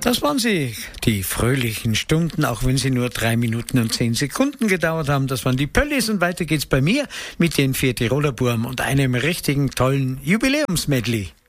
Das waren sie, die fröhlichen Stunden, auch wenn sie nur 3 Minuten und 10 Sekunden gedauert haben. Das waren die Pöllis und weiter geht's bei mir mit den 4 Tiroler Burm und einem richtigen tollen Jubiläumsmedley.